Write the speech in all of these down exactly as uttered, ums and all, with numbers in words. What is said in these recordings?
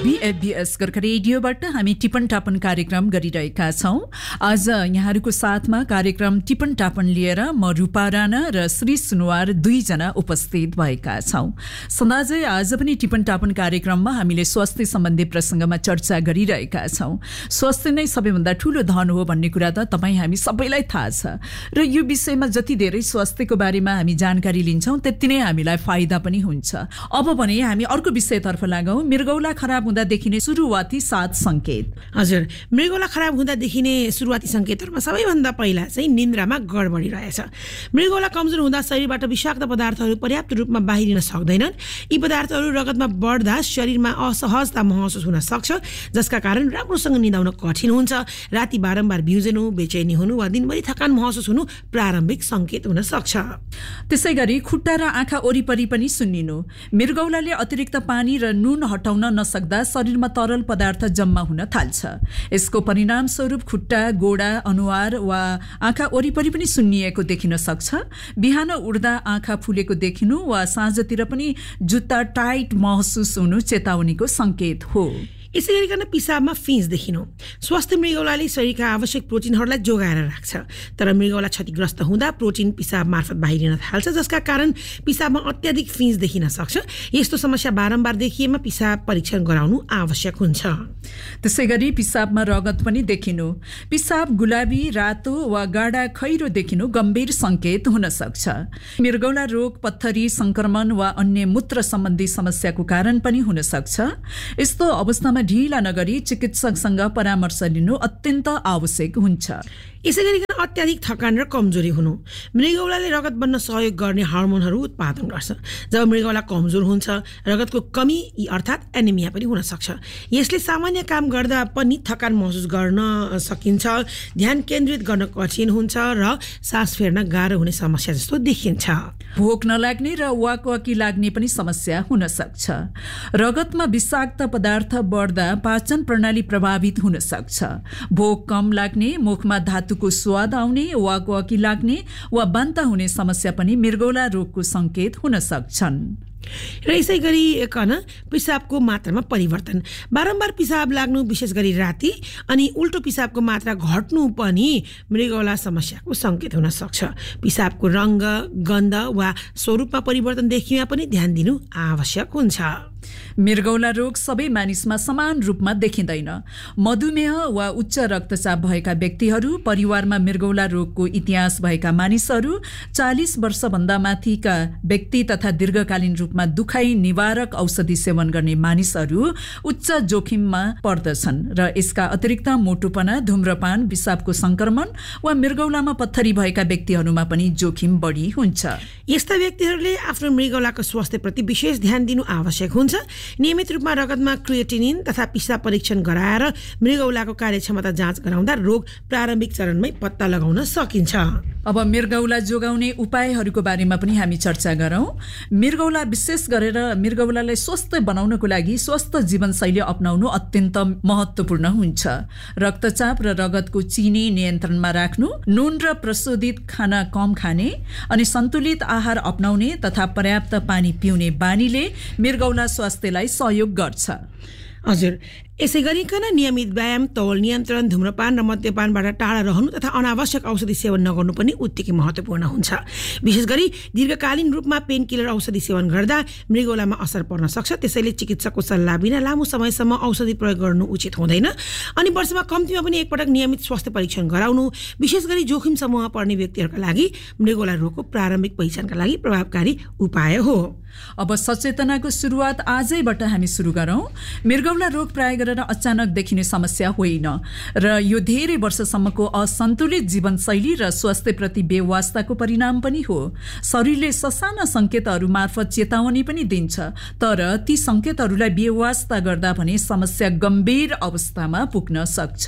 बीएफबीएस गोर्खा रेडियोबाट हामी टिपन टापन कार्यक्रम गरिरहेका छौं। आज यहाँहरूको साथमा कार्यक्रम टिपन टापन लिएर म रूपा राणा र श्री सुनवार दुईजना उपस्थित भएका छौं। सदाझै आज पनि टिपन टापन कार्यक्रममा हामीले स्वास्थ्य सम्बन्धी प्रसङ्गमा चर्चा गरिरहेका छौं। स्वास्थ्य नै सबैभन्दा ठूलो धन हो भन्ने कुरा त तपाईँ हामी सबैलाई थाहा छ र यो विषयमा जति धेरै स्वास्थ्यको बारेमा हामी जानकारी लिन्छौं त्यति नै हामीलाई फाइदा पनि हुन्छ। अब भने हामी अर्को विषयतर्फ लागौं। मृगौला खराब हुँदा देखिने सुरुवाती सात संकेत। हजुर, मृगौला खराब हुँदा देखिने सुरुवाती संकेतहरुमा सबैभन्दा पहिला चाहिँ निन्द्रामा गडबडी रहेछ। मृगौला कमजोर हुँदा शरीरबाट विषाक्त पदार्थहरू पर्याप्त रूपमा बाहिरिन सक्दैनन्। यी पदार्थहरू रगतमा बढ्दा शरीरमा असहजता महसुस हुन सक्छ, जसका कारण राम्रोसँग निदाउन कठिन हुन्छ। राति बारम्बार बिउजनु, बेचैनी हुनु वा दिनभरि थकान महसुस हुनु प्रारम्भिक संकेत हुन सक्छ। त्यसैगरी खुट्टा र आँखा वरिपरि पनि सुन्निनु। मृगौलाले अतिरिक्त पानी र नुन हटाउन नसक्दा शरीरमा तरल पदार्थ जम्मा हुन थाल्छ। यसको परिणाम स्वरूप खुट्टा, गोडा, अनुहार वा आँखा वरिपरि पनि सुन्निएको देखिन सक्छ। बिहान उड्दा आँखा फुलेको देखिनु वा साँझतिर पनि जुत्ता टाइट महसुस हुनु चेतावनीको संकेत हो। यसै गरिकन पिसाबमा फिन्स देखिनु। स्वस्थ मृगौलाले शरीरका आवश्यक प्रोटिनहरूलाई जोगाएर राख्छ, तर मृगौला क्षतिग्रस्त हुँदा प्रोटिन पिसाब मार्फत बाहिरिन थाल्छ, जसका कारण पिसाबमा अत्याधिक फिन्स देखिन सक्छ। यस्तो समस्या बारम्बार देखिएमा पिसाब परीक्षण गराउनु आवश्यक हुन्छ। त्यसैगरी पिसाबमा रगत पनि देखिनु। पिसाब गुलाबी, रातो वा गाढा खैरो देखिनु गम्भीर संकेत हुन सक्छ। मृगौला रोग पत्थरी, संक्रमण वा अन्य मूत्र सम्बन्धी समस्याको कारण पनि हुन सक्छ। यस्तो अवस्थामा ढिला नगरी चिकित्सकसँग परामर्श लिनु अत्यन्त आवश्यक हुन्छ। यसै गरिकन अत्याधिक थकान र कमजोरी हुनु। मृगौलाले रगत बन्न सहयोग गर्ने हार्मोनहरू उत्पादन गर्छ। जब मृगौला कमजोर हुन्छ, रगतको कमी अर्थात् एनिमिया पनि हुन सक्छ। यसले सामान्य काम गर्दा पनि थकान महसुस गर्न सकिन्छ, ध्यान केन्द्रित गर्न कठिन हुन्छ र सास फेर्न गाह्रो हुने समस्या जस्तो देखिन्छ। भोक नलाग्ने र वाकवाकी लाग्ने पनि समस्या हुन सक्छ। रगतमा विषाक्त पदार्थ बढ्दा पाचन प्रणाली प्रभावित हुन सक्छ। भोक कम लाग्ने, मुखमा धातुको स्वाद आउने, वाकवाकी लाग्ने वा बान्ता हुने समस्या पनि मृगौला रोगको संकेत हुन सक्छन्। र यसै गरी कन पिसाबको मात्रामा परिवर्तन। बारम्बार पिसाब लाग्नु, विशेष गरी राति, अनि उल्टो पिसाबको मात्रा घट्नु पनि मृगौला समस्याको संकेत हुन सक्छ। पिसाबको रंग, गन्ध वा स्वरूपमा परिवर्तन देखिमा पनि ध्यान दिनु आवश्यक हुन्छ। मृगौला रोग सबै मानिसमा समान रूपमा देखिँदैन। मधुमेह वा उच्च रक्तचाप भएका व्यक्तिहरू, परिवारमा मृगौला रोगको इतिहास भएका मानिसहरू, चालीस वर्षभन्दा माथिका व्यक्ति तथा दीर्घकालीन रूपमा दुखाइ निवारक औषधि सेवन गर्ने मानिसहरू उच्च जोखिममा पर्दछन् र यसका अतिरिक्त मोटोपना, धूम्रपान, पिसाबको संक्रमण वा मृगौलामा पत्थरी भएका व्यक्तिहरूमा पनि जोखिम बढी हुन्छ। यस्ता व्यक्तिहरूले आफ्नो मृगौलाको स्वास्थ्यप्रति विशेष ध्यान दिनु आवश्यक हुन्छ। नियमित रूपमा रगतमा क्रिएटिनिन तथा पिसाब परीक्षण गराएर मृगौलाको कार्यक्षमता जाँच गराउँदा रोग प्रारम्भिक चरणमै पत्ता लगाउन सकिन्छ। अब मृगौला जोगाउने उपायहरूको बारेमा पनि हामी चर्चा गरौँ। मृगौला विशेष गरेर मृगौलालाई स्वस्थ बनाउनको लागि स्वस्थ जीवनशैली अपनाउनु अत्यन्त महत्त्वपूर्ण हुन्छ। रक्तचाप र रगतको चिनी नियन्त्रणमा राख्नु, नुन र प्रशोधित खाना कम खाने अनि सन्तुलित आहार अपनाउने तथा पर्याप्त पानी पिउने बानीले मृगौला स्वास्थ्यलाई सहयोग गर्छ। हजुर, यसै गरिकन नियमित व्यायाम, तौल नियन्त्रण, धूम्रपान र मद्यपानबाट टाढा रहनु तथा अनावश्यक औषधि सेवन नगर्नु पनि उत्तिकै महत्त्वपूर्ण हुन्छ। विशेष गरी दीर्घकालीन रूपमा पेन किलर औषधि सेवन गर्दा मृगौलामा असर पर्न सक्छ। त्यसैले चिकित्सकको सल्लाह बिना लामो समयसम्म औषधि प्रयोग गर्नु उचित हुँदैन। अनि वर्षमा कम्तीमा पनि एकपटक नियमित स्वास्थ्य परीक्षण गराउनु विशेष गरी जोखिम समूहमा पर्ने व्यक्तिहरूका लागि मृगौला रोगको प्रारम्भिक पहिचानका लागि प्रभावकारी उपाय हो। अब सचेतनाको सुरुवात आजैबाट हामी सुरु गरौँ। मृगौला रोग प्राय गरेर अचानक देखिने समस्या होइन र यो धेरै वर्षसम्मको असन्तुलित जीवनशैली र स्वास्थ्यप्रति बेवास्ताको परिणाम पनि हो। शरीरले ससाना संकेतहरू मार्फत चेतावनी पनि दिन्छ, तर ती संकेतहरूलाई बेवास्ता गर्दा भने समस्या गम्भीर अवस्थामा पुग्न सक्छ।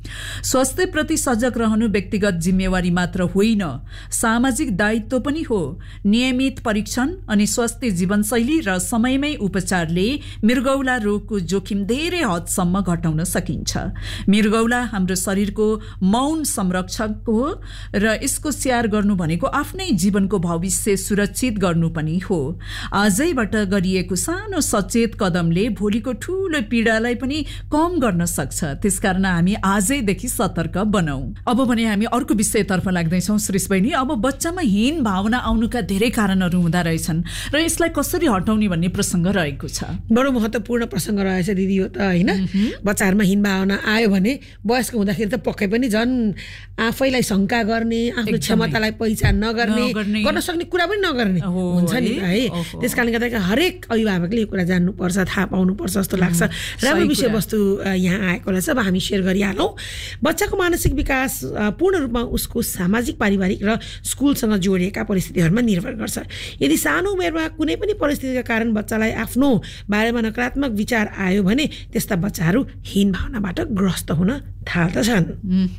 स्वास्थ्यप्रति सजग रहनु व्यक्तिगत जिम्मेवारी मात्र होइन, सामाजिक दायित्व पनि हो। नियमित परीक्षण अनि स्वास्थ्य जीवनशैली र समयमै उपचारले मृगौला रोगको जोखिम धेरै हदसम्म घटाउन सकिन्छ। मृगौला हाम्रो शरीरको मौन संरक्षक हो र यसको स्याहार गर्नु भनेको आफ्नै जीवनको भविष्य सुरक्षित गर्नु पनि हो। आजैबाट गरिएको सानो सचेत कदमले भोलिको ठूलो पीडालाई पनि कम गर्न सक्छ। त्यसकारण हामी आजैदेखि सतर्क बनाऊ। अब भने हामी अर्को विषयतर्फ लाग्दैछौँ श्रीष बहिनी। अब बच्चामा हीन भावना आउनुका धेरै कारणहरू हुँदा रहेछन् र यसलाई कसरी हटाउने भन्ने प्रसङ्ग रहेको छ। बडो महत्त्वपूर्ण प्रसङ्ग रहेछ दिदी हो त होइन। बच्चाहरूमा हीन भावना आयो भने वयस्क हुँदाखेरि त पक्कै पनि झन् आफैलाई शङ्का गर्ने, आफ्नो क्षमतालाई पहिचान नगर्ने, गर्न सक्ने कुरा पनि नगर्ने हुन्छ नि है। त्यस कारणले गर्दा हरेक अभिभावकले यो कुरा जान्नुपर्छ, थाहा पाउनुपर्छ जस्तो लाग्छ। राम्रो विषयवस्तु यहाँ आएको रहेछ, अब हामी सेयर गरिहालौँ। बच्चाको मानसिक विकास पूर्ण रूपमा उसको सामाजिक, पारिवारिक र स्कुलसँग जोडिएका परिस्थितिहरूमा निर्भर गर्छ। यदि सानो उमेरमा कुनै पनि परिस्थितिका कारण बच्चालाई आफ्नो बारेमा नकारात्मक विचार आयो भने त्यस्ता बच्चाहरू हीन भावनाबाट ग्रस्त हुन थाल्दछन्।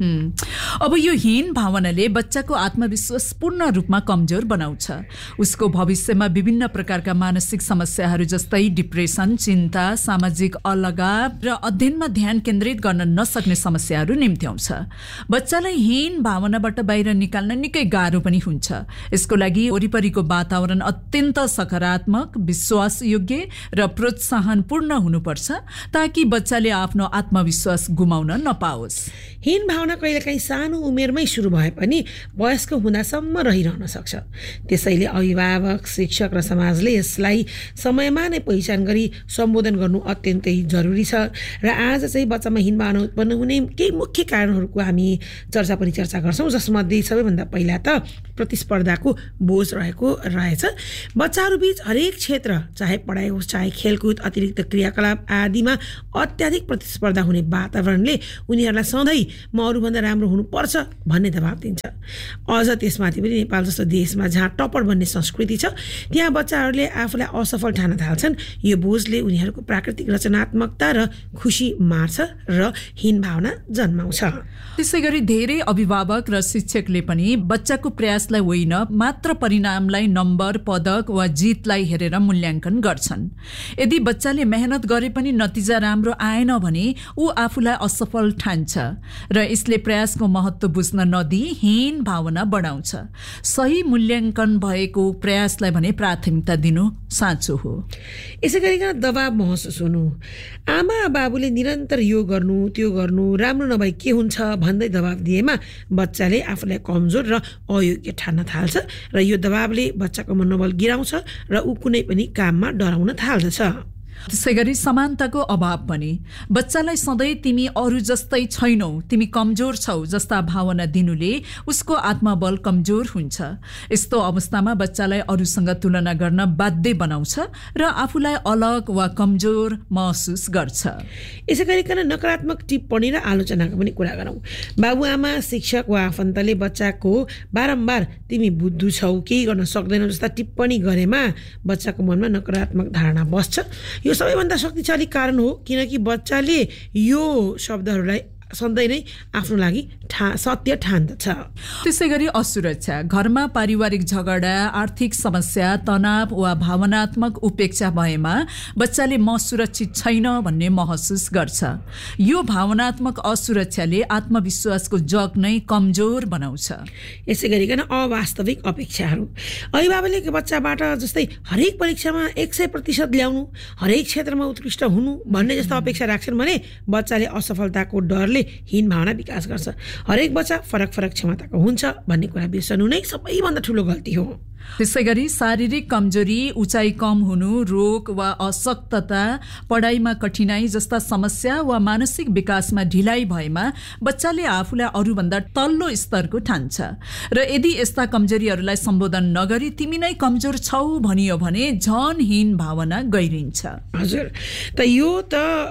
अब यो हीन भावनाले बच्चाको आत्मविश्वास पूर्ण रूपमा कमजोर बनाउँछ। उसको भविष्यमा विभिन्न प्रकारका मानसिक समस्याहरू जस्तै डिप्रेसन, चिन्ता, सामाजिक अलगाव र अध्ययनमा ध्यान केन्द्रित गर्न नसक्ने समस्याहरू निम्त्याउँछ। बच्चालाई हीन भावनाबाट बाहिर निकाल्न निकै गाह्रो पनि हुन्छ। यसको लागि वरिपरिको वातावरण अत्यन्त सकारात्मक, विश्वासयोग्य र प्रोत्साहनपूर्ण हुनुपर्छ ताकि बच्चाले आफ्नो आत्मविश्वास गुमाउन नपाओस्। हीन भावना कहिलेकाहीँ सानो उमेरमै सुरु भए पनि वयस्क हुँदासम्म रहिरहन सक्छ। त्यसैले अभिभावक, शिक्षक र समाजले यसलाई समयमा नै पहिचान गरी सम्बोधन गर्नु अत्यन्तै जरुरी छ। र आज चाहिँ बच्चामा हीन भावना उत्पन्न हुने केही मुख्य कारणहरूको हामी चर्चा पनि चर्चा गर्छौँ, जसमध्ये सबैभन्दा पहिला त प्रतिस्पर्धाको बोझ रहेको रहेछ। बच्चाहरूबीच हरेक क्षेत्र, चाहे पढाइ होस्, चाहे खेलकुद, अतिरिक्त क्रियाकलाप आदिमा अत्याधिक प्रतिस्पर्धा हुने वातावरणले उनीहरूलाई सधैँ म अरूभन्दा राम्रो हुनुपर्छ भन्ने दबाब दिन्छ। अझ त्यसमाथि पनि नेपाल जस्तो देशमा जहाँ टपर भन्ने संस्कृति छ, त्यहाँ बच्चाहरूले आफूलाई असफल ठान्न थाल्छन्। यो बोझले उनीहरूको प्राकृतिक रचनात्मकता र खुसी मार्छ र हीन भावना जन्माउँछ। त्यसै गरी धेरै अभिभावक र शिक्षकले पनि बच्चाको प्रयासलाई होइन, मात्र परिणामलाई, नम्बर, पदक वा जितलाई हेरेर मूल्याङ्कन गर्छन्। यदि बच्चाले मेहनत गरे पनि नतिजा राम्रो आएन भने ऊ आफूलाई असफल ठान्छ र यसले प्रयासको महत्त्व बुझ्न नदिई हीन भावना बढाउँछ। सही मूल्याङ्कन भएको प्रयासलाई भने प्राथमिकता दिनु साँचो हो। यसै गरिकन दबाब महसुस हुनु, आमा बाबुले निरन्तर यो गर्नु त्यो गर्नु, राम्रो नभए के हुन्छ भन्दै दबाब दिएमा बच्चाले आफूलाई कमजोर र अयोग्य ठान्न थाल्छ र यो दबाबले बच्चाको मनोबल गिराउँछ र ऊ कुनै पनि काममा डराउन थाल्दछ। त्यसै गरी समानताको अभाव पनि। बच्चालाई सधैँ तिमी अरू जस्तै छैनौ, तिमी कमजोर छौ जस्ता भावना दिनुले उसको आत्मबल कमजोर हुन्छ। यस्तो अवस्थामा बच्चालाई अरूसँग तुलना गर्न बाध्य बनाउँछ र आफूलाई अलग वा कमजोर महसुस गर्छ। यसै गरिकन नकारात्मक टिप्पणी र आलोचनाको पनि कुरा गरौँ। बाबुआमा, शिक्षक वा आफन्तले बच्चाको बारम्बार तिमी बुद्धु छौ, केही गर्न सक्दैनौ जस्ता टिप्पणी गरेमा बच्चाको मनमा नकारात्मक धारणा बस्छ। यो सबैभन्दा शक्तिशाली कारण हो, किनकि बच्चाले यो शब्दहरूलाई सधैँ नै आफ्नो लागि ठा सत्य ठान्दछ। त्यसै गरी असुरक्षा, घरमा पारिवारिक झगडा, आर्थिक समस्या, तनाव वा भावनात्मक उपेक्षा भएमा बच्चाले म सुरक्षित छैन भन्ने महसुस गर्छ। यो भावनात्मक असुरक्षाले आत्मविश्वासको जग नै कमजोर बनाउँछ। यसै गरिकन अवास्तविक अपेक्षाहरू, अभिभावकले बच्चाबाट जस्तै हरेक परीक्षामा एक सय प्रतिशत ल्याउनु, हरेक क्षेत्रमा उत्कृष्ट हुनु भन्ने जस्ता अपेक्षा राख्छन् भने बच्चाले असफलताको डरले हीन भावना विकास गर्छ। हरेक बच्चा फरक फरक क्षमताको हुन्छ भन्ने कुरा बिर्सनु नै सबैभन्दा ठुलो गल्ती हो। त्यसै गरी शारीरिक कमजोरी, उचाइ कम हुनु, रोग वा अशक्तता, पढाइमा कठिनाई जस्ता समस्या वा मानसिक विकासमा ढिलाइ भएमा बच्चाले आफूलाई अरूभन्दा तल्लो स्तरको ठान्छ र यदि यस्ता कमजोरीहरूलाई सम्बोधन नगरी तिमी नै कमजोर छौ भनियो भने झन हीन भावना गहिरिन्छ। हजुर, त यो त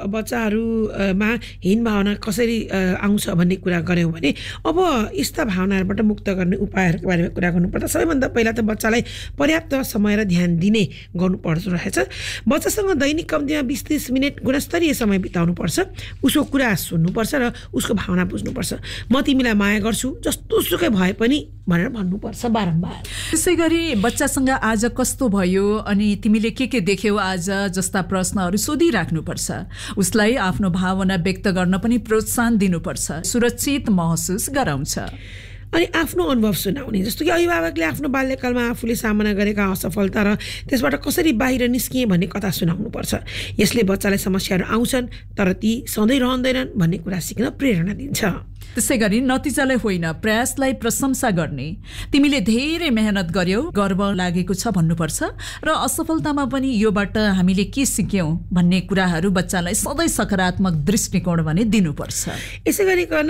बच्चाहरूमा हीन भावना कसरी आउँछ भन्ने कुरा गऱ्यौँ भने अब यस्ता भावनाहरूबाट मुक्त गर्ने उपायहरूको बारेमा कुरा गर्नुपर्दा सबैभन्दा पहिला त बच्चालाई पर्याप्त समय र ध्यान दिने गर्नुपर्दो रहेछ। बच्चासँग दैनिक कम्तीमा बिस तीस मिनट गुणस्तरीय समय बिताउनुपर्छ, उसको कुरा सुन्नुपर्छ र उसको भावना बुझ्नुपर्छ। म तिमीलाई माया गर्छु जस्तो सुकै भए पनि भनेर भन्नुपर्छ बारम्बार। त्यसै गरी बच्चासँग आज कस्तो भयो अनि तिमीले के के देख्यौ आज जस्ता प्रश्नहरू सोधिराख्नुपर्छ। उसलाई आफ्नो भावना व्यक्त गर्न पनि प्रोत्साहन दिनुपर्छ, सुरक्षित महसुस गराउँछ। अनि आफ्नो अनुभव सुनाउने, जस्तो कि अभिभावकले आफ्नो बाल्यकालमा आफूले सामना गरेका असफलता र त्यसबाट कसरी बाहिर निस्किए भन्ने कथा सुनाउनुपर्छ। यसले बच्चालाई समस्याहरू आउँछन् तर ती सधैँ रहँदैनन् भन्ने कुरा सिक्न प्रेरणा दिन्छ। त्यसै गरी नतिजालाई होइन प्रयासलाई प्रशंसा गर्ने। तिमीले धेरै मेहनत गर्यौ, गर्व लागेको छ भन्नुपर्छ र असफलतामा पनि योबाट हामीले के सिक्यौँ भन्ने कुराहरू बच्चालाई सधैँ सकारात्मक दृष्टिकोण भने दिनुपर्छ। यसै गरिकन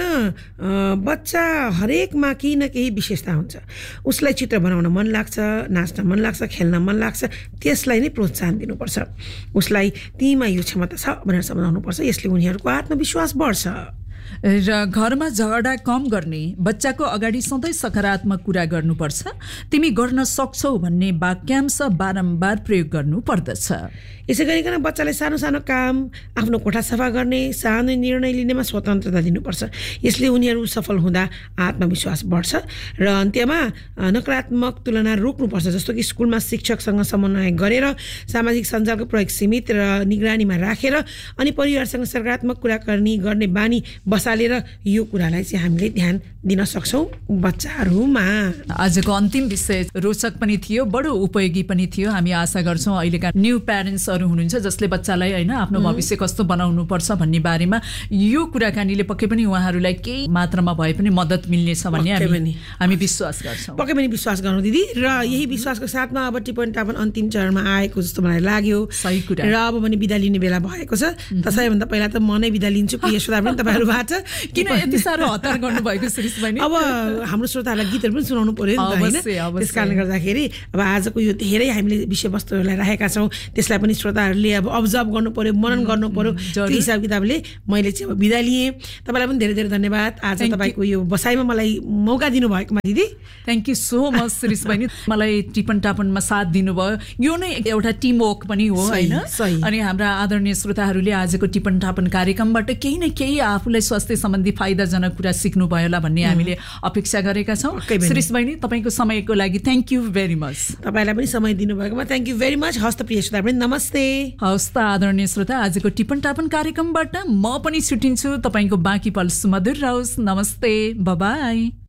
बच्चा हरेकमा केही न केही विशेषता हुन्छ। उसलाई चित्र बनाउन मन लाग्छ, नाच्न मन लाग्छ, खेल्न मन लाग्छ, त्यसलाई नै प्रोत्साहन दिनुपर्छ। उसलाई तिमीमा यो क्षमता छ भनेर सम्झाउनुपर्छ। यसले उनीहरूको आत्मविश्वास बढ्छ। र घरमा झगडा कम गर्ने। बच्चाको अगाडि सधैँ सकारात्मक कुरा गर्नुपर्छ। तिमी गर्न सक्छौ भन्ने वाक्यांश बारम्बार प्रयोग गर्नु पर्दछ। यसै गरिकन बच्चालाई सानो सानो काम, आफ्नो कोठा सफा गर्ने, सानो निर्णय लिनेमा स्वतन्त्रता दिनुपर्छ। यसले उनीहरू सफल हुँदा आत्मविश्वास बढ्छ। र अन्त्यमा नकारात्मक तुलना रोक्नुपर्छ, जस्तो कि स्कुलमा शिक्षकसँग समन्वय गरेर, सामाजिक सञ्जालको प्रयोग सीमित र निगरानीमा राखेर अनि परिवारसँग सकारात्मक कुराकानी गर्ने बानी बसालेर यो कुरालाई चाहिँ हामीले ध्यान दिन सक्छौँ बच्चाहरूमा। आजको अन्तिम विषय रोचक पनि थियो, बडो उपयोगी पनि थियो। हामी आशा गर्छौँ अहिलेका न्यू प्यारेन्ट्सहरू हुनुहुन्छ जसले बच्चालाई होइन आफ्नो भविष्य कस्तो बनाउनु पर्छ भन्ने बारेमा यो कुराकानीले पक्कै पनि उहाँहरूलाई केही मात्रामा भए पनि मद्दत मिल्नेछ भन्ने हामी हामी विश्वास गर्छौँ। पक्कै पनि विश्वास गर्नु दिदी। र यही विश्वासको साथमा अब टिप्पणी टापन अन्तिम चरणमा आएको जस्तो मलाई लाग्यो। सही कुरा। र अब पनि बिदा लिने बेला भएको छ। त सबैभन्दा पहिला त म नै बिदा लिन्छु। प्रिय श्रोता पनि तपाईँहरू भएको छ। किन यति साह्रो हतार गर्नुभएको श्रीष बहिनी? अब हाम्रो श्रोताहरूलाई गीतहरू पनि सुनाउनु पर्यो नि त होइन? त्यस कारणले गर्दाखेरि अब आजको यो धेरै हामीले विषयवस्तुहरूलाई राखेका छौँ, त्यसलाई पनि श्रोताहरूले अब अब्जर्भ गर्नु पर्यो, मनन गर्नु पर्यो। त्यो हिसाब किताबले मैले चाहिँ अब बिदा लिएँ। तपाईँलाई पनि धेरै धेरै धन्यवाद आज तपाईँको यो बसाइमा मलाई मौका दिनुभएकोमा दिदी। Thank you so much Shrish बहिनी। मलाई टिपन टापनमा साथ दिनुभयो। यो नै एउटा टिम वर्क पनि हो होइन? अनि हाम्रा आदरणीय श्रोताहरूले आजको टिपन टापन कार्यक्रमबाट केही न केही आफूलाई स्वास्थ्य सम्बन्धी फाइदाजनक कुरा सिक्नुभयो होला भन्ने हामीले अपेक्षा गरेका छौँ। श्रीष बहिनी तपाईँको समयको लागि थ्याङ्क यू भेरी मच। तपाईँलाई पनि समय दिनुभएकोमा थ्याङ्क यू भेरी मच। हस्त प्रिय श्रोता पनि नमस्ते। हवस् त आदरणीय श्रोता, आजको टिपन टापन कार्यक्रमबाट म पनि छुटिन्छु। तपाईँको बाँकी पल सुमधुर रहोस्। नमस्ते, बाइ बाइ।